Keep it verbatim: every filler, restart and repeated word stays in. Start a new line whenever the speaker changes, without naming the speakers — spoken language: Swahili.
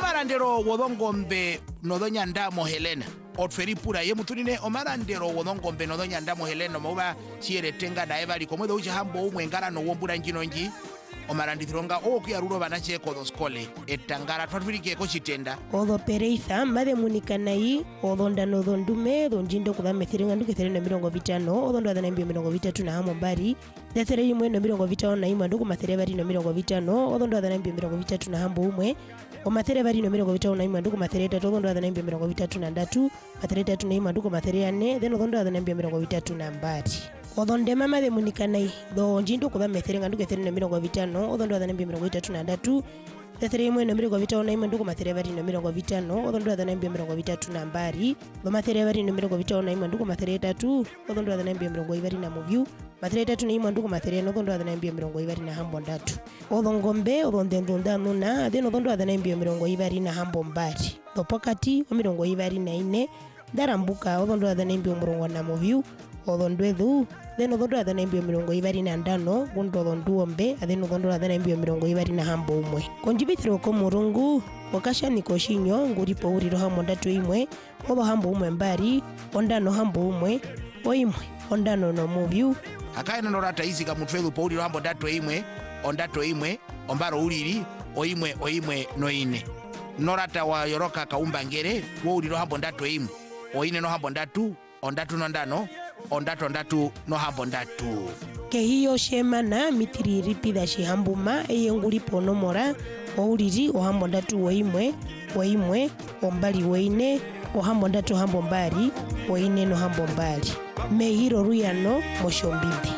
omarandero wodongombe nodonya ndamo Helena otferipura ye mutunine omarandero wodongombe nodonya ndamo Helena moba chiere tenga na eva likomwedo uche hambo umwe ngara no wombura njinonji omarandithironga okuyarulo banache kodo skole etangara twatwirike ko chitenda
odo pereiza made munikanai odonda no dondume donjindo kuba methirenga ndukethere na mirongo vitano odondo adana mbio mirongo vitatu na hamo mbari dethere imwe no mirongo vitano na imwe nduku mathere bari no mirongo vitano odondo adana mbio mirongo vitatu na hambo umwe omathere bari no mirongo vitano na imwe nduku mathere tatu odondo adana mbio mirongo vitatu na ndatu mathere tatu na imwe nduku mathere ane then odondo adana mbio mirongo vitatu na mbari odonde mama de munikanai do njindo kuba metherenga ndukethere na mirongo vitano odondo adana mbio mirongo vitatu na ndatu dethere imwe no mirongo vitano na imwe nduku mathere bari no mirongo vitano odondo adana mbio mirongo vitatu na mbari do mathere bari no mirongo vitano na imwe nduku mathere tatu odondo adana mbio mirongo ibari na muvyu mathere tatu na imwe nduku mathere no odondo adana mbio mirongo ibari na hambo ndatu odongombe odonde ndunda nuna then odondo adana mbio mirongo ibari na hambo mbari do pokati o mirongo ibari na ine darambuka odondo adana mbio murongo na muvyu odondwedu then odondo adana mbio mirongo ibari na ndano gundo odonduombe then odondo adana mbio mirongo ibari na hambo umwe konjibithiro ko murungu wakashani koshinyo nguripo uriro hambo ndatu imwe odo hambo umwe mbari ondano hambo umwe oimwe ondano no muvyu
akaena norata izika mutwedu po uriro hambo ndatu imwe ondato imwe ombaro uriri oimwe oimwe no ine norata wa yoroka kaumba ngere wo uriro hambo ndatu imwe oine no hambo ndatu ondatu no ndano ondatu ndatu no hambo ndatu
ke hiyo shema na mitiriri pida shihambuma eye nguri ponomora ouriri o hambo ndatu oimwe oimwe ombali weine o hambo ndatu hambo mbari oine no hambo mbari mehiro ruyano moshombindi